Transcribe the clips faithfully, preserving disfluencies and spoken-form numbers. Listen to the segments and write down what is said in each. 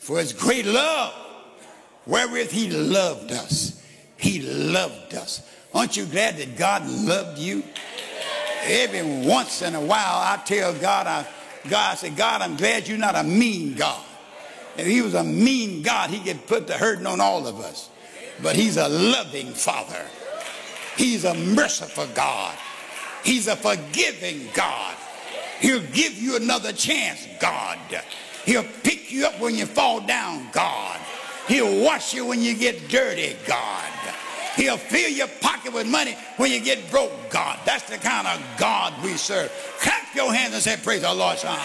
For his great love, wherewith he loved us. He loved us. Aren't you glad that God loved you? Every once in a while, I tell God, I, God, I say, God, I'm glad you're not a mean God. If he was a mean God, he could put the hurting on all of us. But he's a loving Father. He's a merciful God. He's a forgiving God. He'll give you another chance, God. He'll pick you up when you fall down, God. He'll wash you when you get dirty, God. He'll fill your pocket with money when you get broke, God. That's the kind of God we serve. Clap your hands and say, praise the Lord. Woo!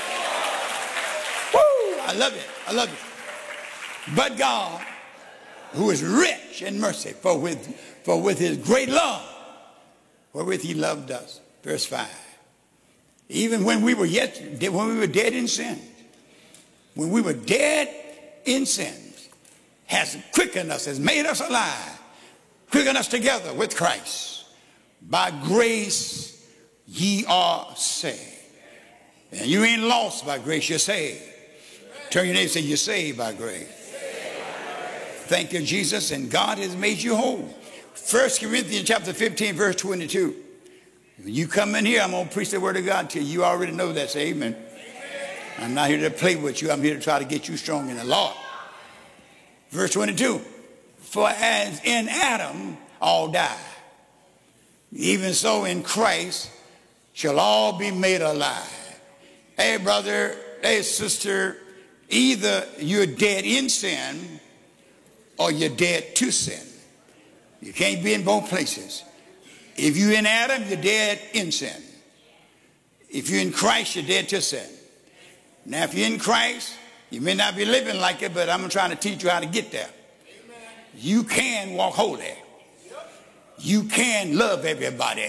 I love it. I love it. But God, who is rich in mercy, for with, for with his great love, wherewith he loved us. Verse five. Even when we were yet, when we were dead in sin, when we were dead in sins, has quickened us, has made us alive, quickened us together with Christ. By grace ye are saved. And you ain't lost by grace, you're saved. Turn your neighbor and say, you're saved by grace. Thank you, Jesus, and God has made you whole. First Corinthians chapter fifteen, verse twenty-two. When you come in here, I'm going to preach the word of God to you. You already know that. Say amen. I'm not here to play with you. I'm here to try to get you strong in the Lord. Verse twenty-two. For as in Adam all die, even so in Christ shall all be made alive. Hey, brother, hey, sister, either you're dead in sin or you're dead to sin. You can't be in both places. If you're in Adam, you're dead in sin. If you're in Christ, you're dead to sin. Now, if you're in Christ, you may not be living like it, but I'm trying to teach you how to get there. You can walk holy. You can love everybody.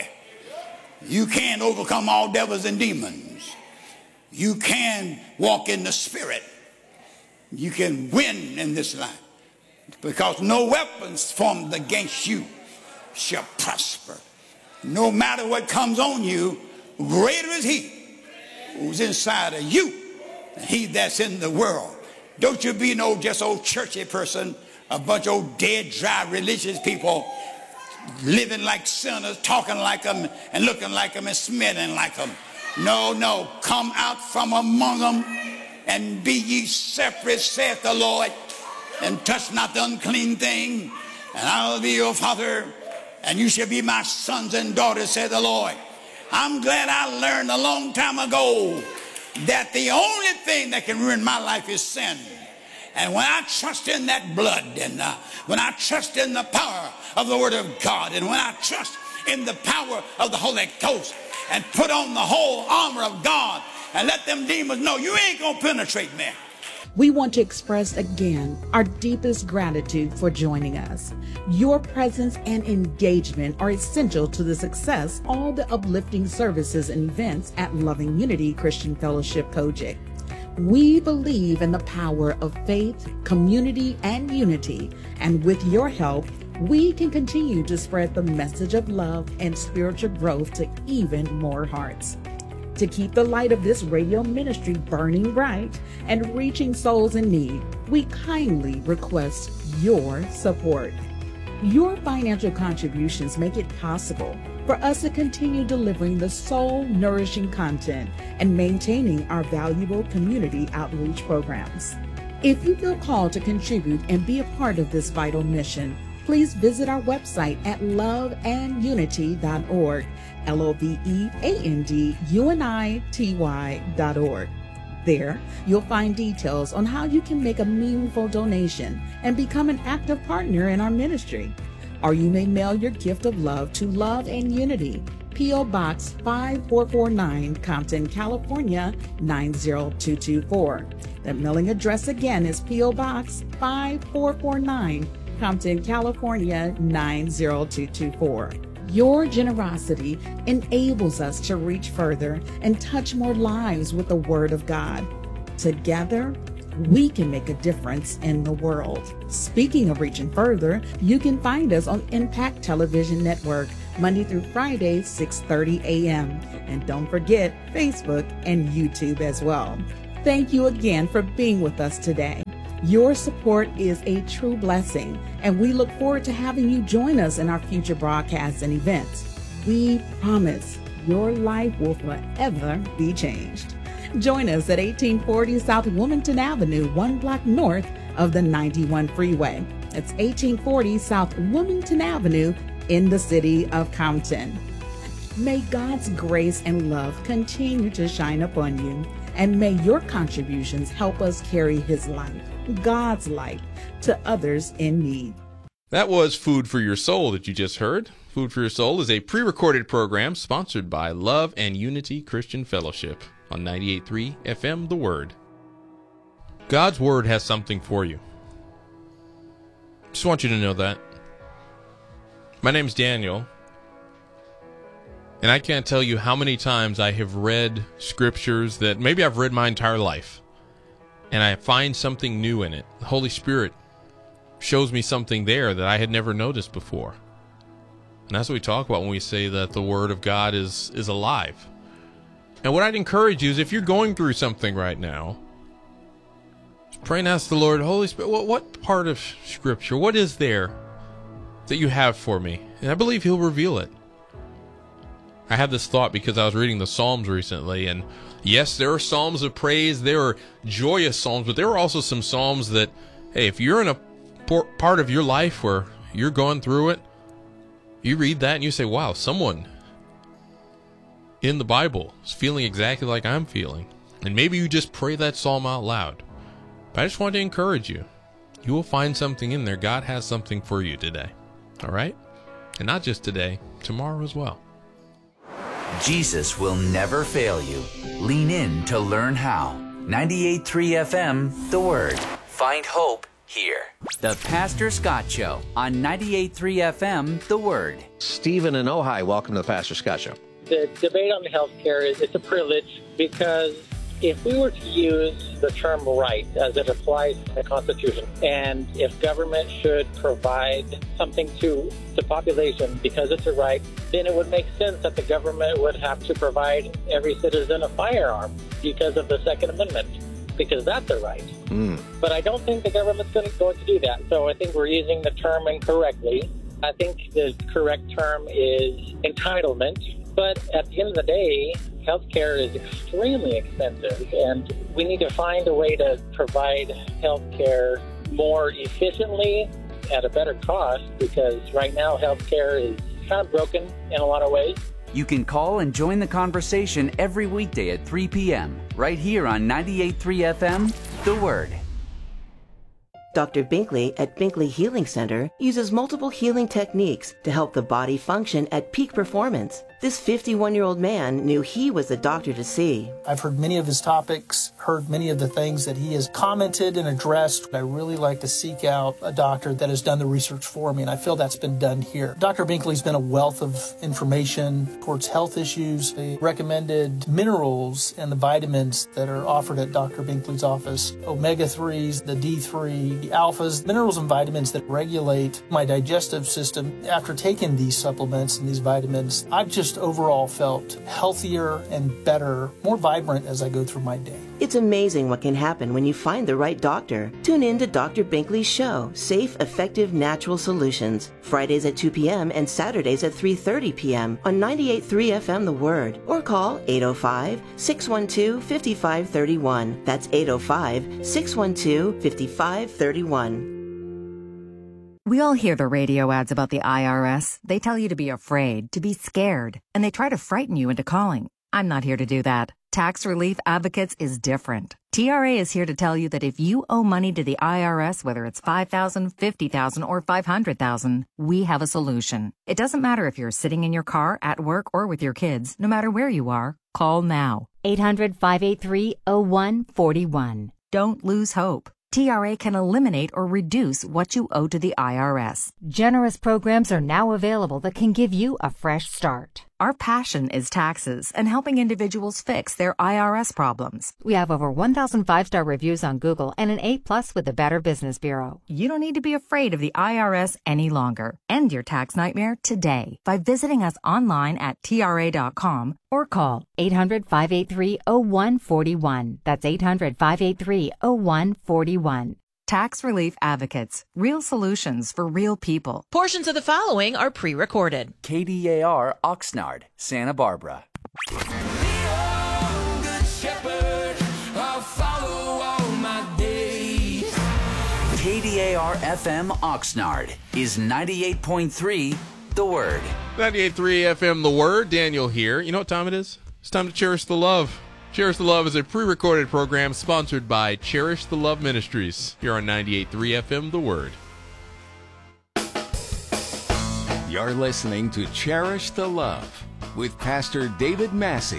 You can overcome all devils and demons. You can walk in the Spirit. You can win in this life. Because no weapons formed against you shall prosper. No matter what comes on you, greater is he who's inside of you than he that's in the world. Don't you be no just old churchy person, a bunch of old dead, dry, religious people living like sinners, talking like them, and looking like them, and smelling like them. No, no, come out from among them and be ye separate, saith the Lord, and touch not the unclean thing, and I'll be your father, and you shall be my sons and daughters, said the Lord. I'm glad I learned a long time ago that the only thing that can ruin my life is sin. And when I trust in that blood, and uh, when I trust in the power of the word of God, and when I trust in the power of the Holy Ghost, and put on the whole armor of God, and let them demons know you ain't gonna penetrate me. We want to express again our deepest gratitude for joining us. Your presence and engagement are essential to the success of all the uplifting services and events at Loving Unity Christian Fellowship Kojic. We believe in the power of faith, community, and unity, and with your help, we can continue to spread the message of love and spiritual growth to even more hearts. To keep the light of this radio ministry burning bright and reaching souls in need, we kindly request your support. Your financial contributions make it possible for us to continue delivering the soul-nourishing content and maintaining our valuable community outreach programs. If you feel called to contribute and be a part of this vital mission, please visit our website at love and unity dot org, L O V E A N D U N I T Y dot org. There, you'll find details on how you can make a meaningful donation and become an active partner in our ministry. Or you may mail your gift of love to Love and Unity, P O Box five four four nine, Compton, California nine zero two two four. The mailing address again is P O Box five four four nine, Compton, California nine zero two two four. Your generosity enables us to reach further and touch more lives with the Word of God. Together, we can make a difference in the world. Speaking of reaching further, you can find us on Impact Television Network, Monday through Friday, six thirty a.m. And don't forget Facebook and YouTube as well. Thank you again for being with us today. Your support is a true blessing, and we look forward to having you join us in our future broadcasts and events. We promise your life will forever be changed. Join us at eighteen forty South Wilmington Avenue, one block north of the ninety-one freeway. It's eighteen forty South Wilmington Avenue in the city of Compton. May God's grace and love continue to shine upon you, and may your contributions help us carry His light, God's light, to others in need. That was Food for Your Soul that you just heard. Food for Your Soul is a pre-recorded program sponsored by Love and Unity Christian Fellowship on ninety-eight point three F M The Word. God's Word has something for you. Just want you to know that. My name's Daniel, and I can't tell you how many times I have read scriptures that maybe I've read my entire life, and I find something new in it. The Holy Spirit shows me something there that I had never noticed before. And that's what we talk about when we say that the Word of God is, is alive. And what I'd encourage you is, if you're going through something right now, pray and ask the Lord, Holy Spirit, what, what part of Scripture, what is there that you have for me? And I believe He'll reveal it. I had this thought because I was reading the Psalms recently, and yes, there are Psalms of praise, there are joyous Psalms, but there are also some Psalms that, hey, if you're in a part of your life where you're going through it, you read that and you say, wow, someone in the Bible is feeling exactly like I'm feeling. And maybe you just pray that psalm out loud. But I just want to encourage you. You will find something in there. God has something for you today. All right? And not just today, tomorrow as well. Jesus will never fail you. Lean in to learn how. ninety-eight point three F M, The Word. Find hope here. The Pastor Scott Show on ninety-eight point three F M, The Word. Stephen in Ojai, welcome to the Pastor Scott Show. The debate on health care is it's a privilege, because if we were to use the term right as it applies to the Constitution, and if government should provide something to the population because it's a right, then it would make sense that the government would have to provide every citizen a firearm because of the Second Amendment, because that's a right. Mm. But I don't think the government's going to, going to do that. So I think we're using the term incorrectly. I think the correct term is entitlement. But at the end of the day, healthcare is extremely expensive, and we need to find a way to provide healthcare more efficiently at a better cost, because right now healthcare is kind of broken in a lot of ways. You can call and join the conversation every weekday at three p.m. right here on ninety-eight point three F M, The Word. Doctor Binkley at Binkley Healing Center uses multiple healing techniques to help the body function at peak performance. This fifty-one-year-old man knew he was the doctor to see. I've heard many of his topics, heard many of the things that he has commented and addressed. I really like to seek out a doctor that has done the research for me, and I feel that's been done here. Doctor Binkley's been a wealth of information towards health issues. They recommended minerals and the vitamins that are offered at Doctor Binkley's office. omega threes, the D three, the alphas, minerals and vitamins that regulate my digestive system. After taking these supplements and these vitamins, I've just overall felt healthier and better, more vibrant as I go through my day. It's amazing what can happen when you find the right doctor. Tune in to Doctor Binkley's show, Safe, Effective, Natural Solutions, Fridays at two p.m. and Saturdays at three thirty p.m. on ninety-eight point three F M The Word, or call eight oh five, six one two, five five three one. That's eight oh five, six one two, five five three one. We all hear the radio ads about the I R S. They tell you to be afraid, to be scared, and they try to frighten you into calling. I'm not here to do that. Tax Relief Advocates is different. T R A is here to tell you that if you owe money to the I R S, whether it's five thousand dollars, fifty thousand dollars, or five hundred thousand dollars, we have a solution. It doesn't matter if you're sitting in your car, at work, or with your kids. No matter where you are, call now. eight hundred, five eight three, oh one four one. Don't lose hope. T R A can eliminate or reduce what you owe to the I R S. Generous programs are now available that can give you a fresh start. Our passion is taxes and helping individuals fix their I R S problems. We have over one thousand five-star reviews on Google and an A plus with the Better Business Bureau. You don't need to be afraid of the I R S any longer. End your tax nightmare today by visiting us online at T R A dot com or call eight hundred, five eight three, oh one four one. That's eight hundred, five eight three, oh one four one. Tax Relief Advocates. Real solutions for real people. Portions of the following are pre-recorded. K D A R Oxnard, Santa Barbara. K D A R F M Oxnard is ninety-eight point three The Word. ninety-eight point three F M The Word. Daniel here. You know what time it is? It's time to Cherish the Love. Cherish the Love is a pre-recorded program sponsored by Cherish the Love Ministries here on ninety-eight point three F M The Word. You're listening to Cherish the Love with Pastor David Massey.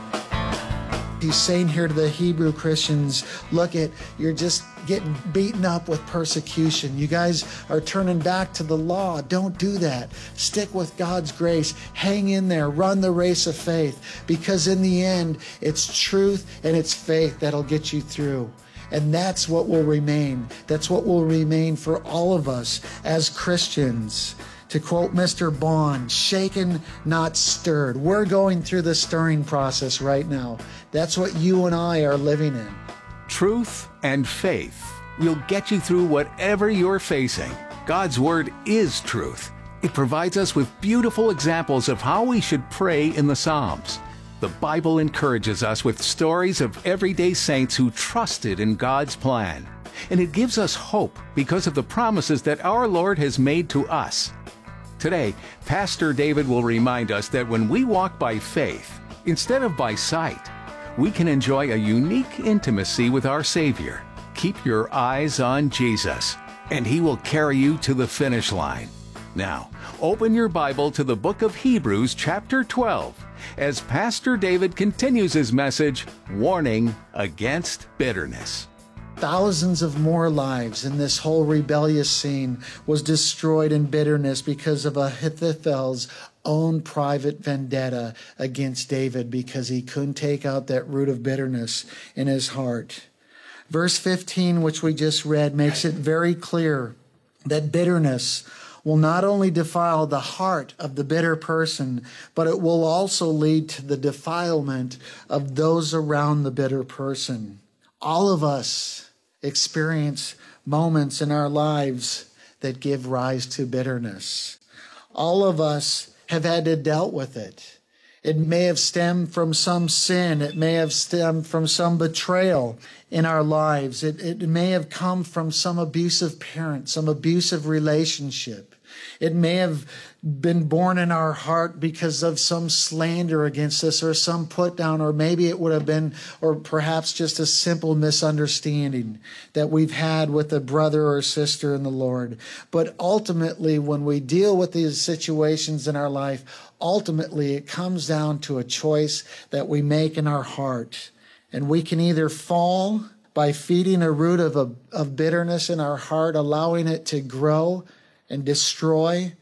He's saying here to the Hebrew Christians, look at, you're just getting beaten up with persecution. You guys are turning back to the law. Don't do that. Stick with God's grace. Hang in there. Run the race of faith. Because in the end, it's truth and it's faith that'll get you through. And that's what will remain. That's what will remain for all of us as Christians. To quote Mister Bond, shaken, not stirred. We're going through the stirring process right now. That's what you and I are living in. Truth and faith will get you through whatever you're facing. God's Word is truth. It provides us with beautiful examples of how we should pray in the Psalms. The Bible encourages us with stories of everyday saints who trusted in God's plan. And it gives us hope because of the promises that our Lord has made to us. Today, Pastor David will remind us that when we walk by faith, instead of by sight, we can enjoy a unique intimacy with our Savior. Keep your eyes on Jesus, and He will carry you to the finish line. Now, open your Bible to the book of Hebrews, chapter twelve, as Pastor David continues his message, Warning Against Bitterness. Thousands of more lives in this whole rebellious scene was destroyed in bitterness because of Ahithophel's own private vendetta against David because he couldn't take out that root of bitterness in his heart. Verse fifteen, which we just read, makes it very clear that bitterness will not only defile the heart of the bitter person, but it will also lead to the defilement of those around the bitter person. All of us experience moments in our lives that give rise to bitterness. All of us have had to deal with it. It may have stemmed from some sin. It may have stemmed from some betrayal in our lives. It, it may have come from some abusive parent, some abusive relationship. It may have been born in our heart because of some slander against us or some put down, or maybe it would have been, or perhaps just a simple misunderstanding that we've had with a brother or sister in the Lord. But ultimately, when we deal with these situations in our life, ultimately it comes down to a choice that we make in our heart. And we can either fall by feeding a root of, a, of bitterness in our heart, allowing it to grow and destroy,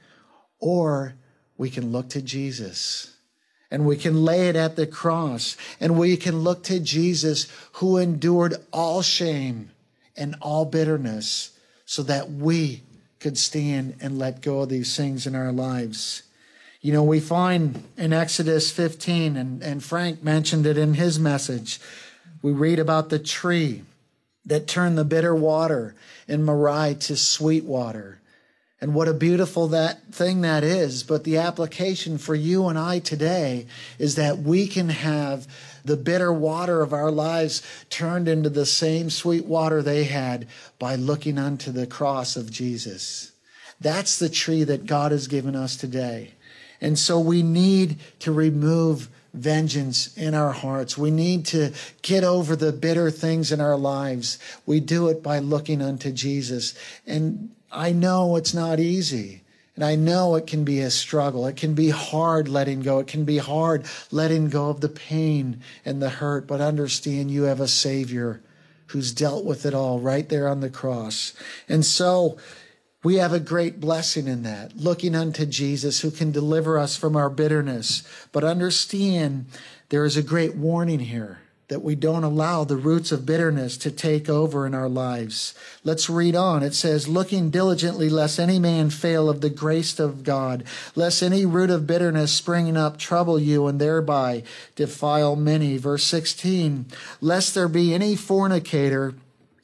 or we can look to Jesus and we can lay it at the cross, and we can look to Jesus who endured all shame and all bitterness so that we could stand and let go of these things in our lives. You know, we find in Exodus fifteen, and, and Frank mentioned it in his message, we read about the tree that turned the bitter water in Moriah to sweet water. And what a beautiful that thing that is. But the application for you and I today is that we can have the bitter water of our lives turned into the same sweet water they had by looking unto the cross of Jesus. That's the tree that God has given us today. And so we need to remove vengeance in our hearts. We need to get over the bitter things in our lives. We do it by looking unto Jesus. And I know it's not easy, and I know it can be a struggle. It can be hard letting go. It can be hard letting go of the pain and the hurt, but understand you have a Savior who's dealt with it all right there on the cross. And so we have a great blessing in that, looking unto Jesus who can deliver us from our bitterness. But understand there is a great warning here, that we don't allow the roots of bitterness to take over in our lives. Let's read on. It says, looking diligently lest any man fail of the grace of God, lest any root of bitterness springing up trouble you and thereby defile many. Verse sixteen, lest there be any fornicator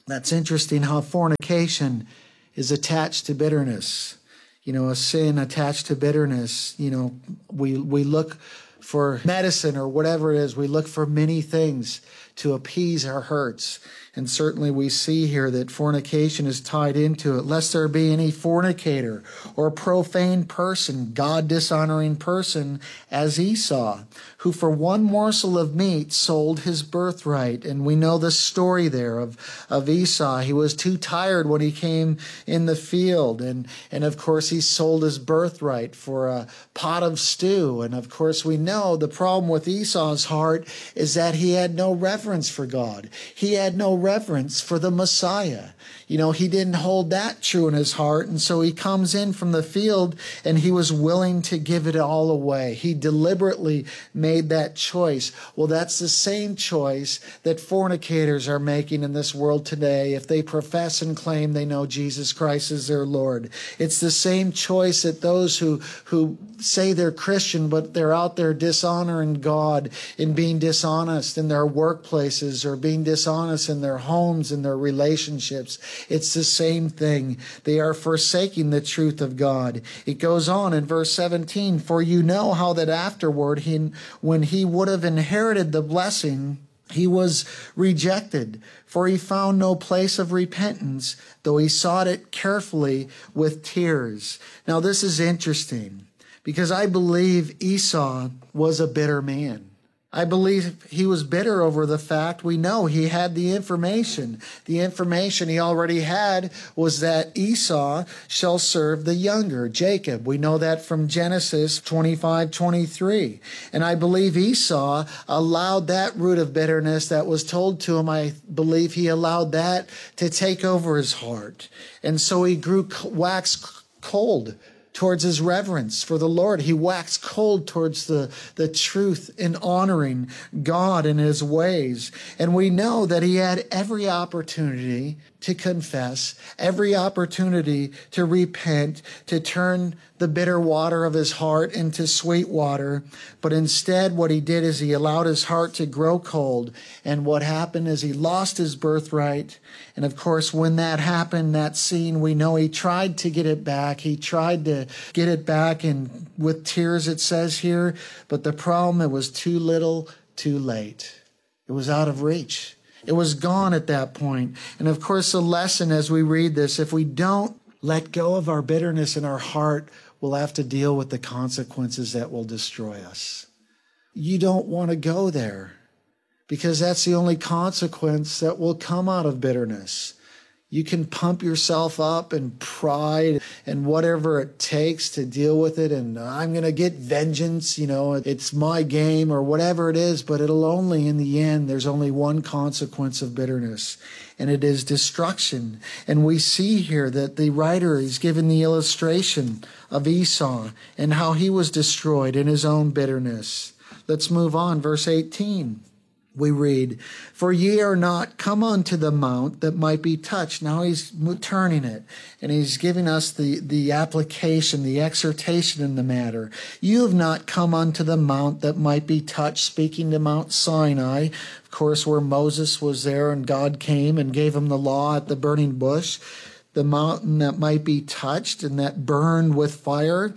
That's interesting how fornication is attached to bitterness. You know, a sin attached to bitterness. You know, we we look for medicine or whatever it is. We look for many things to appease our hurts. And certainly we see here that fornication is tied into it. Lest there be any fornicator or profane person, God-dishonoring person, as Esau, who for one morsel of meat sold his birthright. And we know the story there of, of Esau. He was too tired when he came in the field. And, and of course, he sold his birthright for a pot of stew. And of course, we know the problem with Esau's heart is that he had no reverence for God. He had no reverence for the Messiah. You know, he didn't hold that true in his heart. And so he comes in from the field and he was willing to give it all away. He deliberately made that choice. Well, that's the same choice that fornicators are making in this world today if they profess and claim they know Jesus Christ as their Lord. It's the same choice that those who, who say they're Christian, but they're out there dishonoring God and being dishonest in their workplaces or being dishonest in their homes and their relationships. It's the same thing. They are forsaking the truth of God. It goes on in verse seventeen, for you know how that afterward, he, when he would have inherited the blessing, he was rejected, for he found no place of repentance, though he sought it carefully with tears. Now this is interesting, because I believe Esau was a bitter man. I believe he was bitter over the fact we know he had the information. The information he already had was that Esau shall serve the younger, Jacob. We know that from Genesis twenty-five twenty-three. And I believe Esau allowed that root of bitterness that was told to him. I believe he allowed that to take over his heart. And so he grew waxed cold towards his reverence for the Lord. He waxed cold towards the, the truth in honoring God and his ways. And we know that he had every opportunity to confess, every opportunity to repent, to turn the bitter water of his heart into sweet water. But instead, what he did is he allowed his heart to grow cold. And what happened is he lost his birthright. And of course, when that happened, that scene, we know he tried to get it back. He tried to get it back, and with tears, it says here. But the problem, it was too little, too late. It was out of reach. It was gone at that point. And of course, the lesson as we read this, if we don't let go of our bitterness in our heart, we'll have to deal with the consequences that will destroy us. You don't want to go there, because that's the only consequence that will come out of bitterness. You can pump yourself up and pride and whatever it takes to deal with it. And I'm going to get vengeance, you know, it's my game or whatever it is. But it'll only, in the end, there's only one consequence of bitterness, and it is destruction. And we see here that the writer is given the illustration of Esau and how he was destroyed in his own bitterness. Let's move on. Verse eighteen. We read, for ye are not come unto the mount that might be touched. Now he's turning it, and he's giving us the, the application, the exhortation in the matter. You have not come unto the mount that might be touched, speaking to Mount Sinai, of course, where Moses was there and God came and gave him the law at the burning bush, the mountain that might be touched and that burned with fire,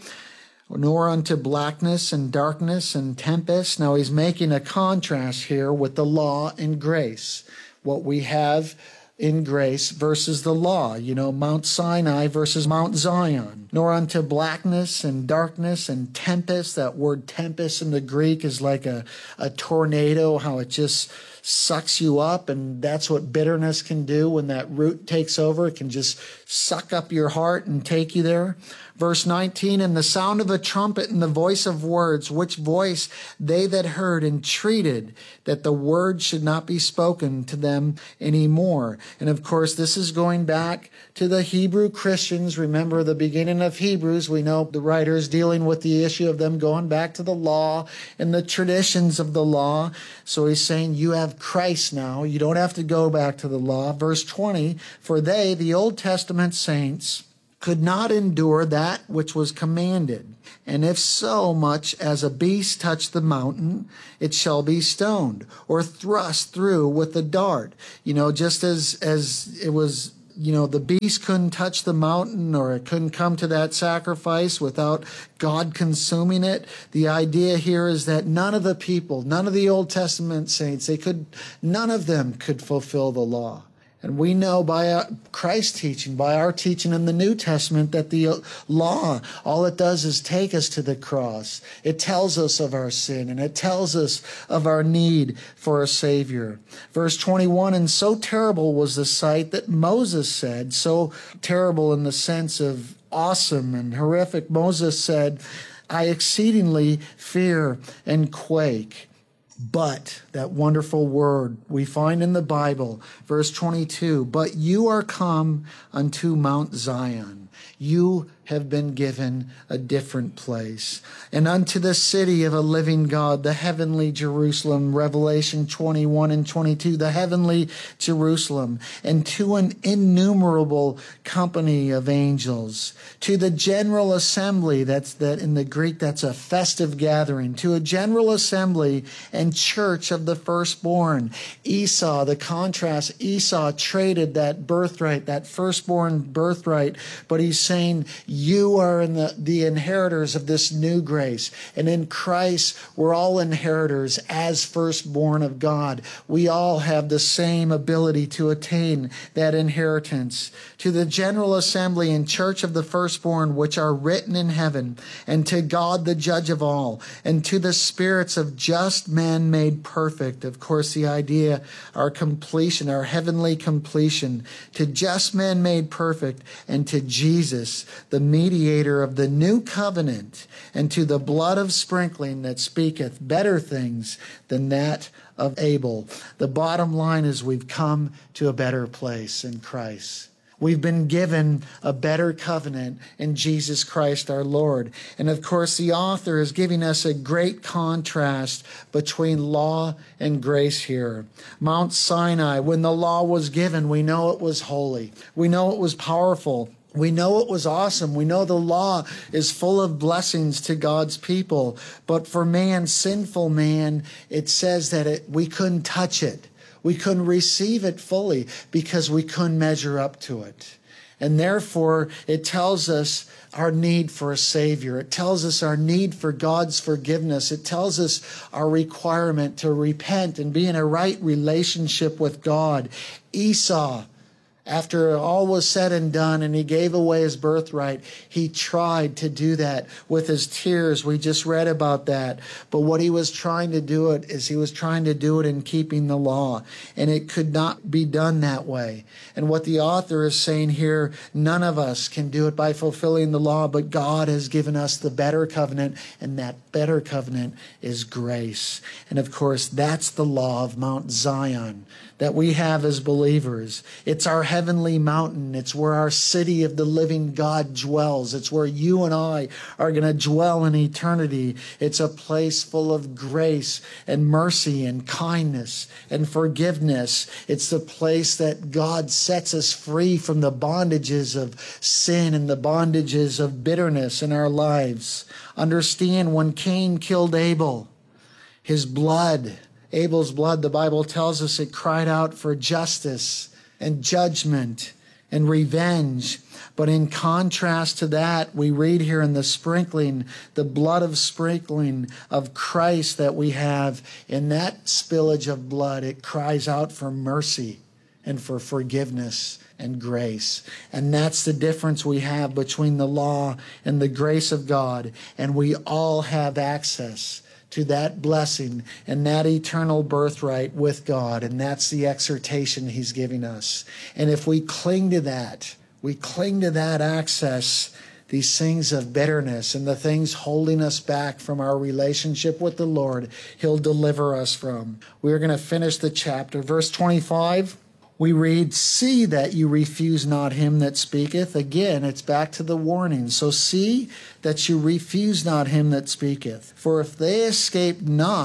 nor unto blackness and darkness and tempest. Now he's making a contrast here with the law and grace. What we have in grace versus the law. You know, Mount Sinai versus Mount Zion. Nor unto blackness and darkness and tempest. That word tempest in the Greek is like a, a tornado, how it just sucks you up. And that's what bitterness can do when that root takes over. It can just suck up your heart and take you there. Verse nineteen, and the sound of a trumpet and the voice of words, which voice they that heard entreated that the word should not be spoken to them anymore. And of course, this is going back to the Hebrew Christians. Remember the beginning of Hebrews. We know the writer is dealing with the issue of them going back to the law and the traditions of the law. So he's saying you have Christ now. You don't have to go back to the law. Verse twenty, for they, the Old Testament saints, could not endure that which was commanded. And if so much as a beast touch the mountain, it shall be stoned, or thrust through with a dart. You know, just as, as it was, you know, the beast couldn't touch the mountain, or it couldn't come to that sacrifice without God consuming it. The idea here is that none of the people, none of the Old Testament saints, they could, none of them could fulfill the law. And we know by Christ's teaching, by our teaching in the New Testament, that the law, all it does is take us to the cross. It tells us of our sin, and it tells us of our need for a Savior. Verse twenty-one, and so terrible was the sight that Moses said, so terrible in the sense of awesome and horrific, Moses said, I exceedingly fear and quake. But, that wonderful word we find in the Bible, verse twenty-two, but you are come unto Mount Zion. You have been given a different place. And unto the city of a living God, the heavenly Jerusalem, Revelation twenty-one and twenty-two, the heavenly Jerusalem, and to an innumerable company of angels, to the general assembly, that's that in the Greek, that's a festive gathering, to a general assembly and church of the firstborn. Esau, the contrast, Esau traded that birthright, that firstborn birthright, but he's saying, you are in the, the inheritors of this new grace. And in Christ, we're all inheritors as firstborn of God. We all have the same ability to attain that inheritance. To the general assembly and church of the firstborn, which are written in heaven, and to God the judge of all, and to the spirits of just men made perfect. Of course, the idea, our completion, our heavenly completion, to just men made perfect, and to Jesus, the mediator of the new covenant, and to the blood of sprinkling that speaketh better things than that of Abel. The bottom line is we've come to a better place in Christ. We've been given a better covenant in Jesus Christ our Lord. And of course, the author is giving us a great contrast between law and grace here. Mount Sinai, when the law was given, we know it was holy. We know it was powerful. We know it was awesome. We know the law is full of blessings to God's people. But for man, sinful man, it says that it, we couldn't touch it. We couldn't receive it fully because we couldn't measure up to it. And therefore, it tells us our need for a Savior. It tells us our need for God's forgiveness. It tells us our requirement to repent and be in a right relationship with God. Esau, after all was said and done and he gave away his birthright, he tried to do that with his tears. We just read about that. But what he was trying to do it is he was trying to do it in keeping the law. And it could not be done that way. And what the author is saying here, none of us can do it by fulfilling the law, but God has given us the better covenant, and that better covenant is grace. And of course, that's the law of Mount Zion that we have as believers. It's our heavenly mountain. It's where our city of the living God dwells. It's where you and I are going to dwell in eternity. It's a place full of grace and mercy and kindness and forgiveness. It's the place that God sets us free from the bondages of sin and the bondages of bitterness in our lives. Understand, when Cain killed Abel, his blood, Abel's blood, the Bible tells us it cried out for justice and judgment and revenge. But in contrast to that, we read here in the sprinkling, the blood of sprinkling of Christ that we have, in that spillage of blood, it cries out for mercy and for forgiveness and grace. And that's the difference we have between the law and the grace of God. And we all have access to that blessing and that eternal birthright with God. And that's the exhortation he's giving us. And if we cling to that, we cling to that access, these things of bitterness and the things holding us back from our relationship with the Lord, he'll deliver us from. We're going to finish the chapter. Verse twenty-five, we read, see that you refuse not him that speaketh. Again, it's back to the warning. So see that you refuse not him that speaketh. For if they escape not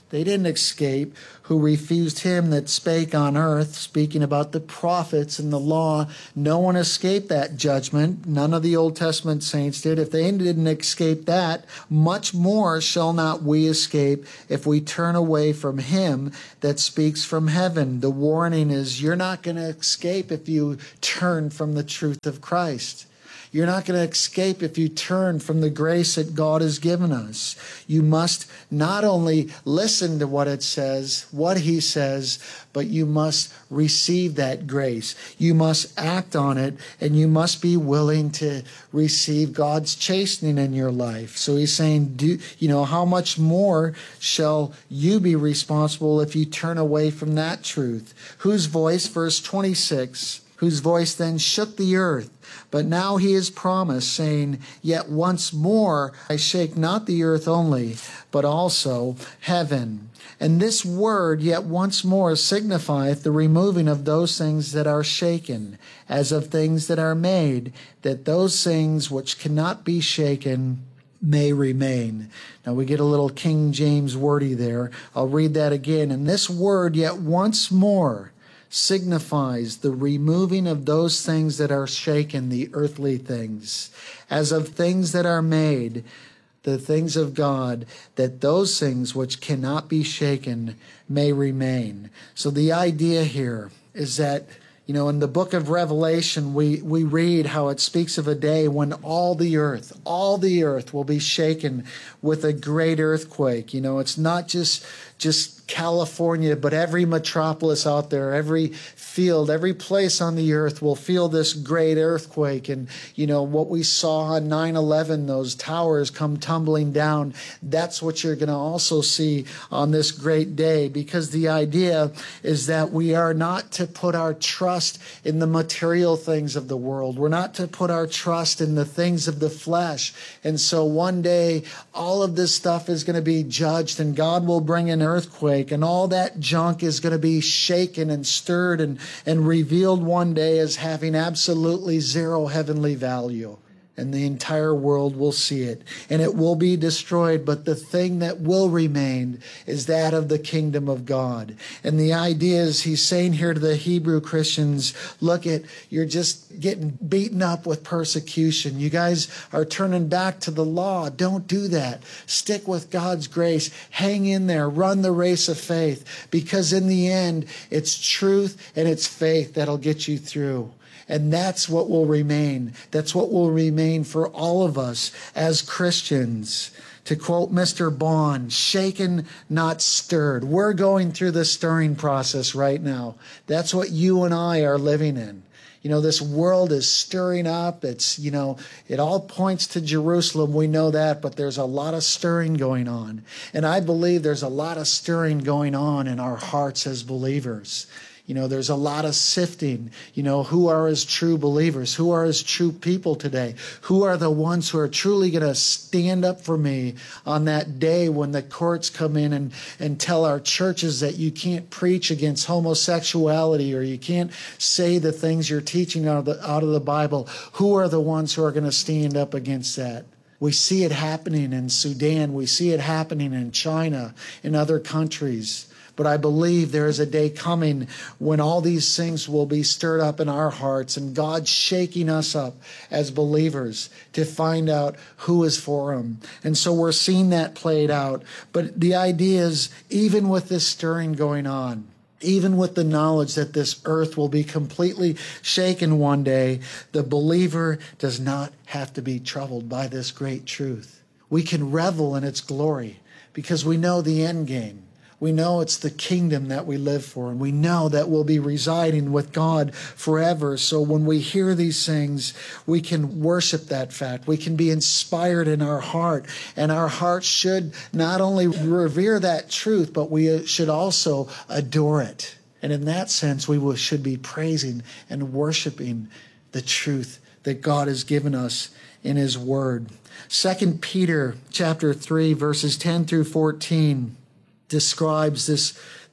They didn't escape. Who refused him that spake on earth, speaking about the prophets and the law. No one escaped that judgment. None of the Old Testament saints did. If they didn't escape that, much more shall not we escape if we turn away from him that speaks from heaven. The warning is you're not going to escape if you turn from the truth of Christ. You're not going to escape if you turn from the grace that God has given us. You must not only listen to what it says, what he says, but you must receive that grace. You must act on it, and you must be willing to receive God's chastening in your life. So he's saying, do, you know, how much more shall you be responsible if you turn away from that truth? Whose voice, verse twenty-six, whose voice then shook the earth. But now he has promised, saying, Yet once more I shake not the earth only, but also heaven. And this word, yet once more, signifieth the removing of those things that are shaken, as of things that are made, that those things which cannot be shaken may remain. Now we get a little King James wordy there. I'll read that again. And this word, yet once more, signifies the removing of those things that are shaken, the earthly things, as of things that are made, the things of God, that those things which cannot be shaken may remain. So the idea here is that, you know, in the book of Revelation, we, we read how it speaks of a day when all the earth, all the earth will be shaken with a great earthquake. You know, it's not just, just California, but every metropolis out there, every field, every place on the earth will feel this great earthquake. And, you know, what we saw on nine eleven, those towers come tumbling down, that's what you're going to also see on this great day. Because the idea is that we are not to put our trust in the material things of the world. We're not to put our trust in the things of the flesh. And so one day, all of this stuff is going to be judged, and God will bring an earthquake. And all that junk is going to be shaken and stirred and, and revealed one day as having absolutely zero heavenly value. And the entire world will see it. And it will be destroyed. But the thing that will remain is that of the kingdom of God. And the idea is, he's saying here to the Hebrew Christians, look at, you're just getting beaten up with persecution. You guys are turning back to the law. Don't do that. Stick with God's grace. Hang in there. Run the race of faith. Because in the end, it's truth and it's faith that'll get you through. And that's what will remain. That's what will remain for all of us as Christians. To quote Mister Bond, shaken, not stirred. We're going through the stirring process right now. That's what you and I are living in. You know, this world is stirring up. It's, you know, it all points to Jerusalem. We know that, but there's a lot of stirring going on. And I believe there's a lot of stirring going on in our hearts as believers. You know, there's a lot of sifting. You know, who are his true believers? Who are his true people today? Who are the ones who are truly going to stand up for me on that day when the courts come in and, and tell our churches that you can't preach against homosexuality or you can't say the things you're teaching out of the, out of the Bible? Who are the ones who are going to stand up against that? We see it happening in Sudan. We see it happening in China, in other countries. But I believe there is a day coming when all these things will be stirred up in our hearts and God shaking us up as believers to find out who is for him. And so we're seeing that played out. But the idea is, even with this stirring going on, even with the knowledge that this earth will be completely shaken one day, the believer does not have to be troubled by this great truth. We can revel in its glory because we know the end game. We know it's the kingdom that we live for, and we know that we'll be residing with God forever. So when we hear these things, we can worship that fact. We can be inspired in our heart, and our heart should not only revere that truth, but we should also adore it. And in that sense, we will, should be praising and worshiping the truth that God has given us in his word. Second Peter chapter three, verses ten through fourteen describes this,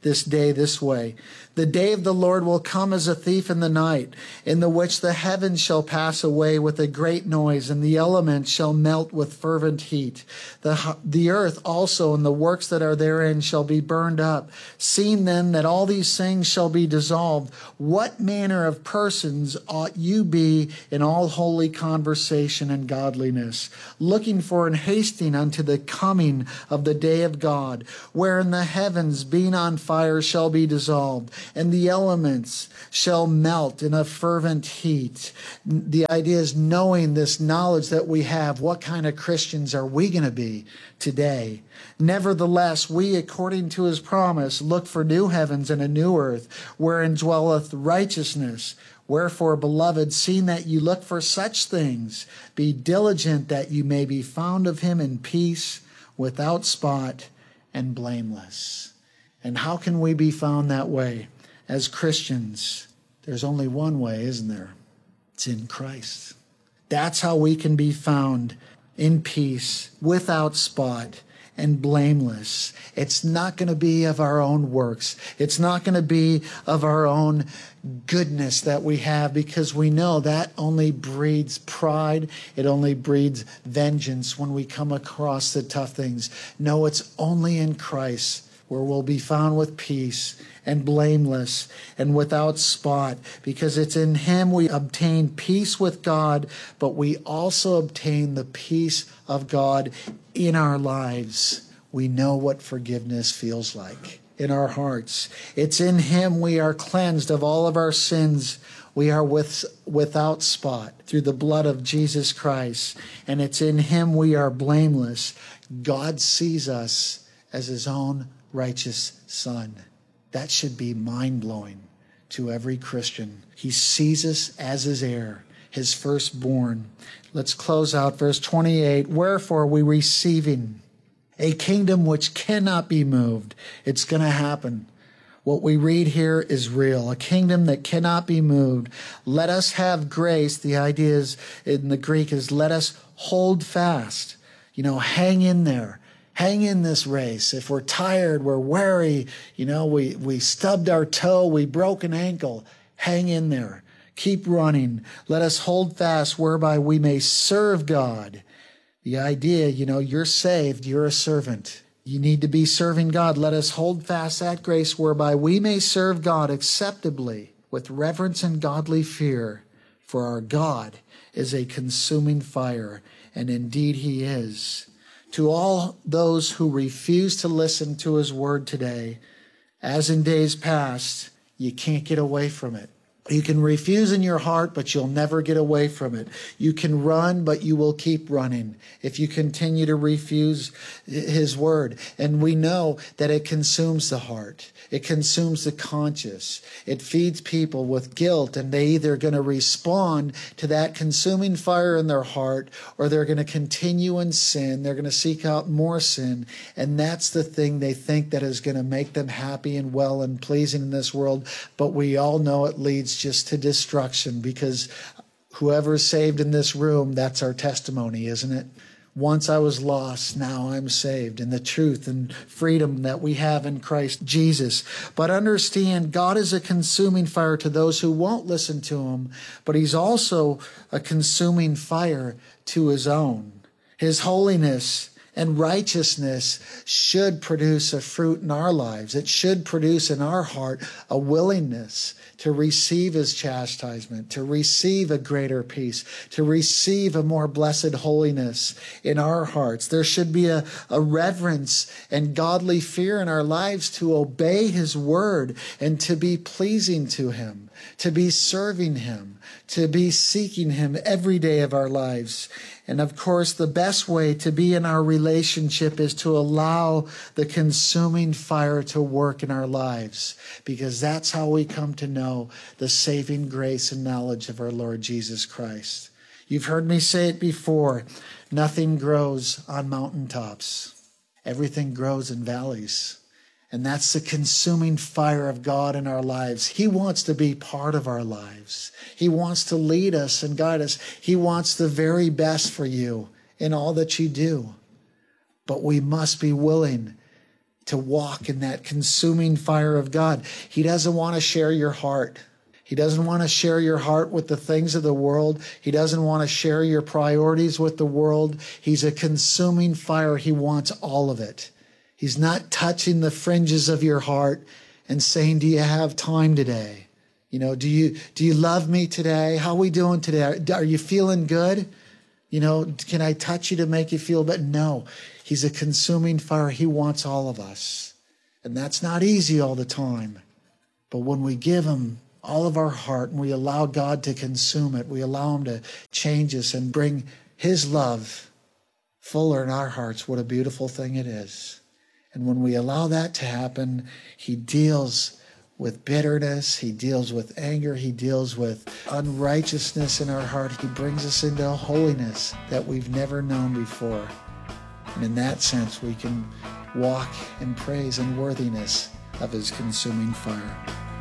this day this way. The day of the Lord will come as a thief in the night, in the which the heavens shall pass away with a great noise, and the elements shall melt with fervent heat. The, the earth also and the works that are therein shall be burned up. Seeing then that all these things shall be dissolved, what manner of persons ought you be in all holy conversation and godliness, looking for and hasting unto the coming of the day of God, wherein the heavens being on fire shall be dissolved, and the elements shall melt in a fervent heat. The idea is knowing this knowledge that we have. What kind of Christians are we going to be today? Nevertheless, we, according to his promise, look for new heavens and a new earth, wherein dwelleth righteousness. Wherefore, beloved, seeing that you look for such things, be diligent that you may be found of him in peace, without spot, and blameless. And how can we be found that way? As Christians, there's only one way, isn't there? It's in Christ. That's how we can be found in peace, without spot, and blameless. It's not going to be of our own works. It's not going to be of our own goodness that we have, because we know that only breeds pride. It only breeds vengeance when we come across the tough things. No, it's only in Christ where we'll be found with peace and blameless and without spot, because it's in him we obtain peace with God, but we also obtain the peace of God in our lives. We know what forgiveness feels like in our hearts. It's in him we are cleansed of all of our sins. We are with, without spot through the blood of Jesus Christ, and it's in him we are blameless. God sees us as his own righteous son. That should be mind-blowing to every Christian. He sees us as his heir, his firstborn. Let's close out verse twenty-eight. Wherefore we receiving a kingdom which cannot be moved. It's going to happen. What we read here is real. A kingdom that cannot be moved. Let us have grace. The idea is in the Greek is let us hold fast. You know, hang in there. Hang in this race. If we're tired, we're weary, you know, we, we stubbed our toe, we broke an ankle, hang in there. Keep running. Let us hold fast whereby we may serve God. The idea, you know, you're saved, you're a servant. You need to be serving God. Let us hold fast that grace whereby we may serve God acceptably with reverence and godly fear. For our God is a consuming fire, and indeed he is. To all those who refuse to listen to his word today, as in days past, you can't get away from it. You can refuse in your heart, but you'll never get away from it. You can run, but you will keep running if you continue to refuse his word. And we know that it consumes the heart. It consumes the conscience. It feeds people with guilt, and they either going to respond to that consuming fire in their heart, or they're going to continue in sin. They're going to seek out more sin. And that's the thing they think that is going to make them happy and well and pleasing in this world. But we all know it leads just to destruction, because whoever's saved in this room, that's our testimony, isn't it? Once I was lost, now I'm saved, in the truth and freedom that we have in Christ Jesus. But understand, God is a consuming fire to those who won't listen to him, but he's also a consuming fire to his own. His holiness and righteousness should produce a fruit in our lives. It should produce in our heart a willingness to receive his chastisement, to receive a greater peace, to receive a more blessed holiness in our hearts. There should be a, a reverence and godly fear in our lives to obey his word and to be pleasing to him, to be serving him, to be seeking him every day of our lives. And of course, the best way to be in our relationship is to allow the consuming fire to work in our lives, because that's how we come to know the saving grace and knowledge of our Lord Jesus Christ. You've heard me say it before, nothing grows on mountaintops. Everything grows in valleys. And that's the consuming fire of God in our lives. He wants to be part of our lives. He wants to lead us and guide us. He wants the very best for you in all that you do. But we must be willing to walk in that consuming fire of God. He doesn't want to share your heart. He doesn't want to share your heart with the things of the world. He doesn't want to share your priorities with the world. He's a consuming fire. He wants all of it. He's not touching the fringes of your heart and saying, do you have time today? You know, do you do you love me today? How are we doing today? Are you feeling good? You know, can I touch you to make you feel better? No, he's a consuming fire. He wants all of us. And that's not easy all the time. But when we give him all of our heart and we allow God to consume it, we allow him to change us and bring his love fuller in our hearts, what a beautiful thing it is. And when we allow that to happen, he deals with bitterness, he deals with anger, he deals with unrighteousness in our heart. He brings us into a holiness that we've never known before. And in that sense, we can walk in praise and worthiness of his consuming fire.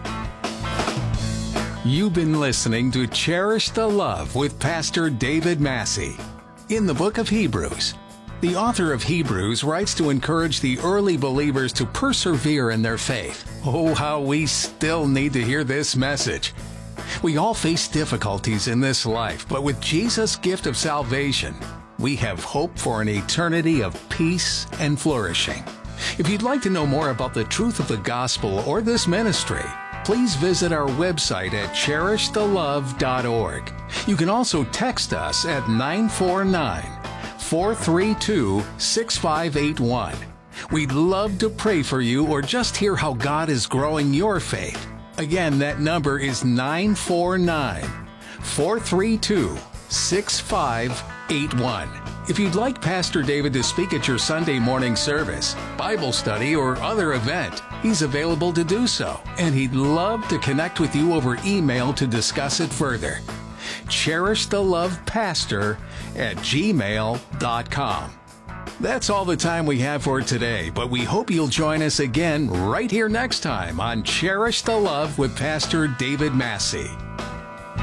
You've been listening to Cherish the Love with Pastor David Massey. In the book of Hebrews, the author of Hebrews writes to encourage the early believers to persevere in their faith. Oh, how we still need to hear this message. We all face difficulties in this life, but with Jesus' gift of salvation, we have hope for an eternity of peace and flourishing. If you'd like to know more about the truth of the gospel or this ministry, please visit our website at cherish the love dot org. You can also text us at nine four nine, four three two, six five eight one. We'd love to pray for you or just hear how God is growing your faith. Again, that number is nine four nine, four three two, six five eight one. If you'd like Pastor David to speak at your Sunday morning service, Bible study, or other event, he's available to do so, and he'd love to connect with you over email to discuss it further. cherish the love pastor at gmail dot com. That's all the time we have for today, but we hope you'll join us again right here next time on Cherish the Love with Pastor David Massey.